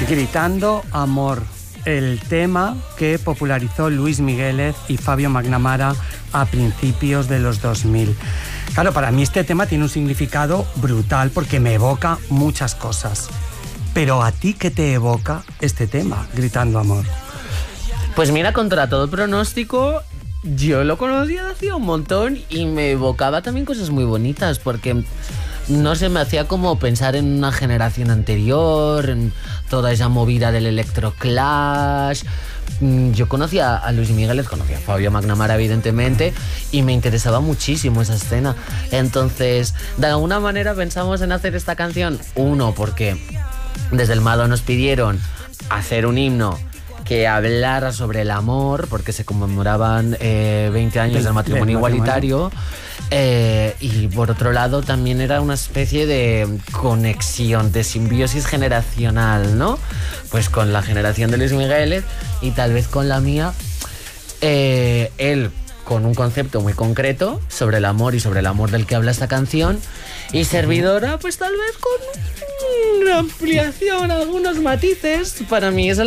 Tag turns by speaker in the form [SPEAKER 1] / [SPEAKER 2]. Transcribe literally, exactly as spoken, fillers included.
[SPEAKER 1] Gritando amor, el tema que popularizó Luis Migueles y Fabio McNamara a principios de los dos mil. Claro, para mí este tema tiene un significado brutal porque me evoca muchas cosas. Pero ¿a ti qué te evoca este tema, Gritando amor?
[SPEAKER 2] Pues mira, contra todo pronóstico, yo lo conocía hacía un montón y me evocaba también cosas muy bonitas porque... no sé, me hacía como pensar en una generación anterior, en toda esa movida del electroclash. Yo conocía a Luis Miguel, conocía a Fabio McNamara, evidentemente, y me interesaba muchísimo esa escena. Entonces, de alguna manera pensamos en hacer esta canción. Uno, porque desde el Mado nos pidieron hacer un himno que hablara sobre el amor, porque se conmemoraban eh, veinte años del matrimonio igualitario. Eh, y por otro lado también era una especie de conexión, de simbiosis generacional, ¿no? Pues con la generación de Luis Miguel y tal vez con la mía, eh, él con un concepto muy concreto sobre el amor y sobre el amor del que habla esta canción, y servidora pues tal vez con una ampliación, algunos matices. Para mí es